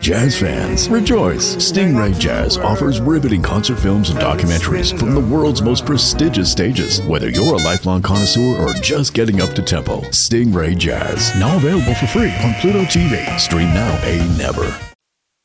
Jazz fans, rejoice! Stingray Jazz offers riveting concert films and documentaries from the world's most prestigious stages. Whether you're a lifelong connoisseur or just getting up to tempo, Stingray Jazz, now available for free on Pluto TV. Stream now, pay never.